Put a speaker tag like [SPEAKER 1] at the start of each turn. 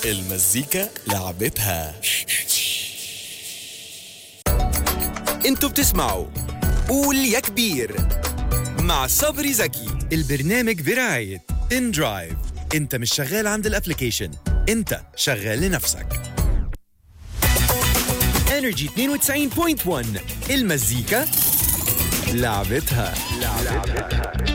[SPEAKER 1] المزيكا لعبتها.
[SPEAKER 2] انتوا بتسمعوا قول يا كبير مع صبري زكي.
[SPEAKER 3] البرنامج برعاية إن درايف. انت مش شغال عند الابليكيشن، انت شغال لنفسك. انرجي 92.1 المزيكا لعبتها.